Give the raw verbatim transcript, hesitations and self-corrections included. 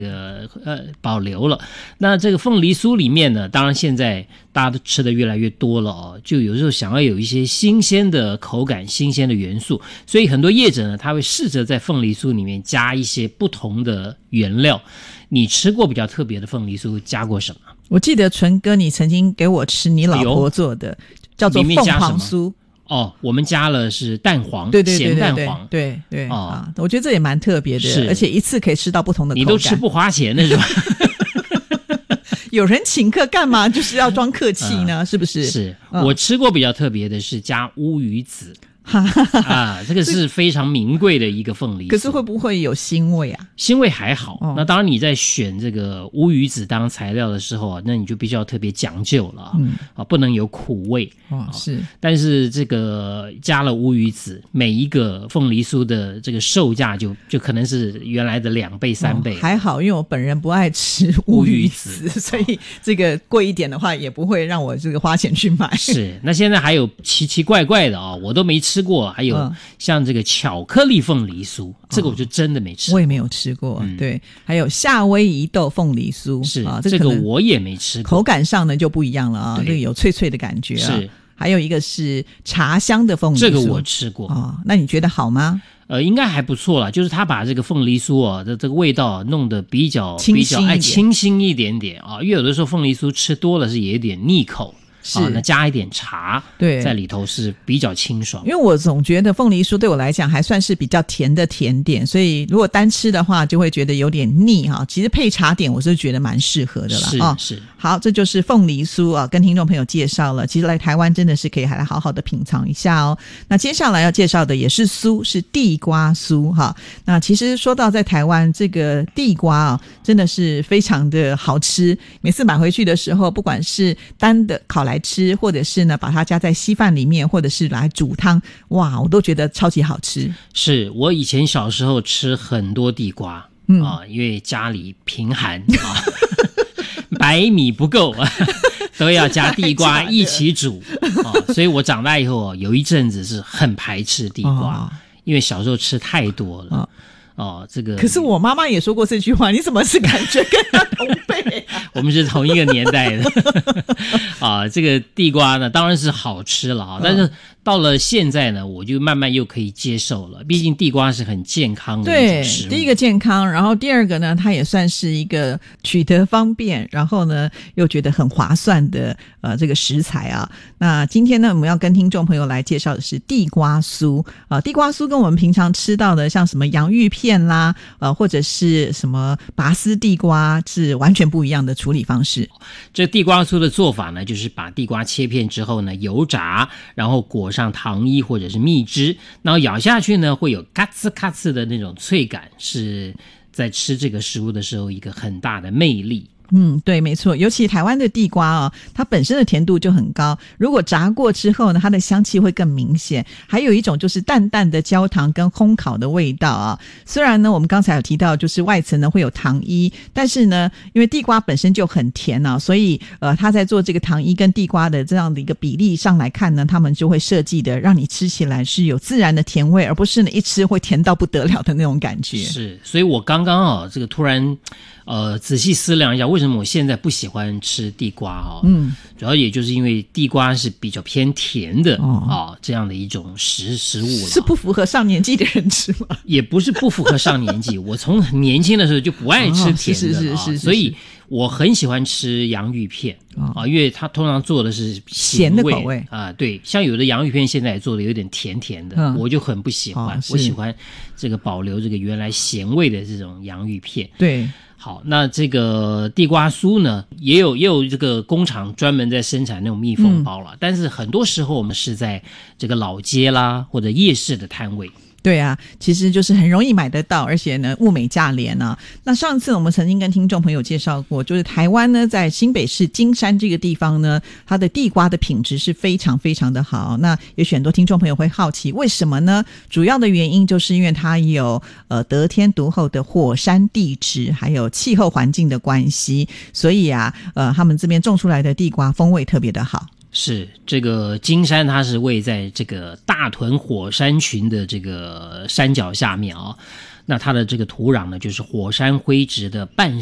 呃呃保留了。那这个凤梨酥里面呢，当然现在大家都吃的越来越多了哦，就有时候想要有一些新鲜的口感、新鲜的元素，所以很多业者呢，他会试着在凤梨酥里面加一些不同的原料。你吃过比较特别的凤梨酥加过什么？ 我记得纯哥你曾经给我吃你老婆做的，叫做凤凰酥。 哦，我们加了是蛋黄， 对对对对对咸蛋黄， 对对哦、 啊，我觉得这也蛮特别的，而且一次可以吃到不同的口感。 你都吃不花钱的是吧？ 有人请客干嘛就是要装客气呢？呃、是不是？ 是、嗯、我吃过比较特别的是加乌鱼子。啊，这个是非常名贵的一个凤梨酥， 可是会不会有腥味啊？ 腥味还好、 哦、 那当然你在选这个乌鱼子当材料的时候啊，那你就必须要特别讲究了、嗯、啊，不能有苦味、 哦、是。 但是这个加了乌鱼子，每一个凤梨酥的这个售价就就可能是原来的两倍三倍、 哦、还好，因为我本人不爱吃乌鱼子，所以这个贵一点的话也不会让我这个花钱去买。 是，那现在还有奇奇怪怪的啊、哦，我都没吃过，还有像这个巧克力凤梨酥、嗯、这个我就真的没吃过， 我也没有吃过、嗯、对，还有夏威夷豆凤梨酥， 是、 啊、 这个我也没吃过， 口感上呢就不一样了啊，这个有脆脆的感觉啊。 是， 还有一个是茶香的凤梨酥， 这个我吃过啊、哦，那你觉得好吗？ 呃，应该还不错啦，就是他把这个凤梨酥啊的这个味道弄得比较清新一点， 比较爱清新一点点啊，因为有的时候凤梨酥吃多了是也有点腻口。 是、 啊，那加一点茶对在里头是比较清爽。 因为我总觉得凤梨酥对我来讲还算是比较甜的甜点，所以如果单吃的话就会觉得有点腻哈。其实配茶点我是觉得蛮适合的啦。 是、 哦、 是。 好，这就是凤梨酥啊，跟听众朋友介绍了。其实来台湾真的是可以还来好好的品尝一下哦。那接下来要介绍的也是酥，是地瓜酥哈。那其实说到在台湾这个地瓜啊，真的是非常的好吃。每次买回去的时候，不管是单的烤来来吃，或者是呢把它加在稀饭里面，或者是来煮汤，哇，我都觉得超级好吃。 是我以前小时候吃很多地瓜、嗯、啊，因为家里贫寒啊，白米不够都要加地瓜一起煮啊，所以我长大以后有一阵子是很排斥地瓜、哦、因为小时候吃太多了。哦哦，这个可是我妈妈也说过这句话，你怎么是感觉跟她同辈、啊、 我们是同一个年代的啊，这个地瓜呢当然是好吃了啊、嗯，但是到了现在呢，我就慢慢又可以接受了，毕竟地瓜是很健康的一种食物。 对，第一个健康，然后第二个呢，它也算是一个取得方便，然后呢又觉得很划算的呃这个食材啊。那今天呢，我们要跟听众朋友来介绍的是地瓜酥啊、呃，地瓜酥跟我们平常吃到的像什么洋芋片啦，呃或者是什么拔丝地瓜是完全不一样的处理方式。 这地瓜酥的做法呢，就是把地瓜切片之后呢油炸，然后裹上糖衣或者是蜜汁，然后咬下去呢会有咔哧咔哧的那种脆感，是在吃这个食物的时候一个很大的魅力。 嗯，对，没错，尤其台湾的地瓜哦，它本身的甜度就很高，如果炸过之后呢，它的香气会更明显。还有一种就是淡淡的焦糖跟烘烤的味道啊。虽然呢，我们刚才有提到，就是外层呢会有糖衣，但是呢，因为地瓜本身就很甜啊，所以呃，它在做这个糖衣跟地瓜的这样的一个比例上来看呢，他们就会设计的让你吃起来是有自然的甜味，而不是呢一吃会甜到不得了的那种感觉。 是，所以我刚刚啊，这个突然。呃，仔细思量一下，为什么我现在不喜欢吃地瓜哦？嗯，主要也就是因为地瓜是比较偏甜的哦，哦这样的一种食食物了， 是不符合上年纪的人吃吗？ 也不是不符合上年纪，我从很年轻的时候就不爱吃甜的，哦、是是是 是, 是, 是，所以我很喜欢吃洋芋片啊、哦，因为它通常做的是咸的口味啊，对，像有的洋芋片现在也做的有点甜甜的，嗯、我就很不喜欢、哦，我喜欢这个保留这个原来咸味的这种洋芋片， 对。 好，那这个地瓜酥呢，也有也有这个工厂专门在生产那种密封包了、嗯，但是很多时候我们是在这个老街啦或者夜市的摊位。 对啊，其实就是很容易买得到，而且呢物美价廉啊。那上次我们曾经跟听众朋友介绍过，就是台湾呢在新北市金山这个地方呢，它的地瓜的品质是非常非常的好。那也许很多听众朋友会好奇为什么呢？主要的原因就是因为它有呃得天独厚的火山地质还有气候环境的关系，所以啊呃他们这边种出来的地瓜风味特别的好。 是，这个金山它是位在这个大屯火山群的这个山脚下面啊、哦。 那它的这个土壤呢，就是火山灰质的半